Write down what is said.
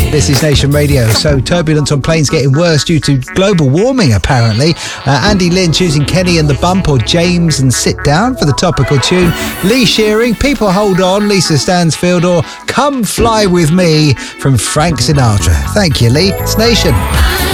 This is Nation Radio. So turbulence on planes getting worse due to global warming, apparently. Andy Lynn choosing Kenny and the Bump or James and Sit Down for the topical tune. Lee Shearing, People Hold On, Lisa Stansfield, or Come Fly With Me from Frank Sinatra. Thank you, Lee. It's Nation.